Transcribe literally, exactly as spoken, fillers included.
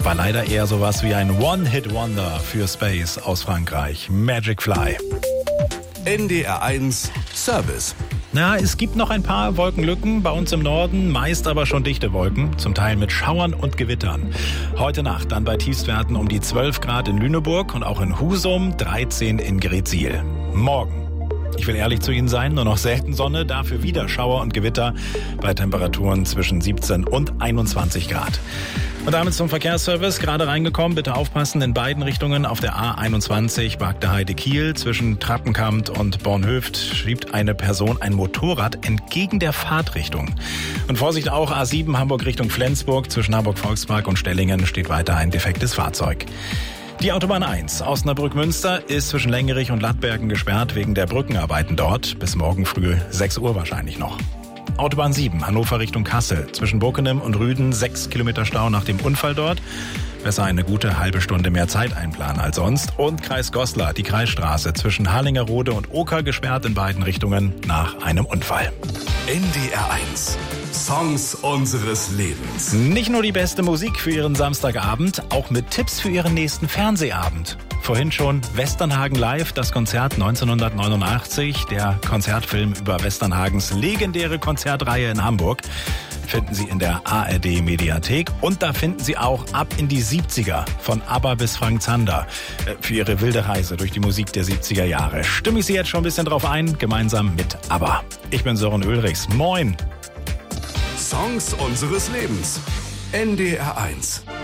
aber leider eher sowas wie ein One-Hit-Wonder für Space aus Frankreich. Magic Fly. N D R eins Service. Na, es gibt noch ein paar Wolkenlücken bei uns im Norden, meist aber schon dichte Wolken, zum Teil mit Schauern und Gewittern. Heute Nacht dann bei Tiefstwerten um die zwölf Grad in Lüneburg und auch in Husum, dreizehn in Greetsiel. Morgen. Ich will ehrlich zu Ihnen sein, nur noch selten Sonne, dafür wieder Schauer und Gewitter bei Temperaturen zwischen siebzehn und einundzwanzig Grad. Und damit zum Verkehrsservice, gerade reingekommen, bitte aufpassen, in beiden Richtungen auf der A einundzwanzig Bagdeheide-Kiel zwischen Trappenkamp und Bornhöft schiebt eine Person ein Motorrad entgegen der Fahrtrichtung. Und Vorsicht auch, A sieben Hamburg Richtung Flensburg zwischen Hamburg-Volkspark und Stellingen steht weiter ein defektes Fahrzeug. Die Autobahn eins Osnabrück-Münster ist zwischen Längerich und Lattbergen gesperrt wegen der Brückenarbeiten dort. Bis morgen früh sechs Uhr wahrscheinlich noch. Autobahn sieben Hannover Richtung Kassel. Zwischen Bockenem und Rüden sechs Kilometer Stau nach dem Unfall dort. Besser eine gute halbe Stunde mehr Zeit einplanen als sonst. Und Kreis Goslar, die Kreisstraße zwischen Harlingerode und Oker gesperrt in beiden Richtungen nach einem Unfall. N D R eins. Songs unseres Lebens. Nicht nur die beste Musik für Ihren Samstagabend, auch mit Tipps für Ihren nächsten Fernsehabend. Vorhin schon Westernhagen Live, das Konzert neunzehnhundertneunundachtzig, der Konzertfilm über Westernhagens legendäre Konzertreihe in Hamburg. Finden Sie in der A R D-Mediathek. Und da finden Sie auch Ab in die siebziger von ABBA bis Frank Zander für Ihre wilde Reise durch die Musik der siebziger Jahre. Stimme ich Sie jetzt schon ein bisschen drauf ein, gemeinsam mit ABBA. Ich bin Sören Ulrichs. Moin! Songs unseres Lebens. N D R eins.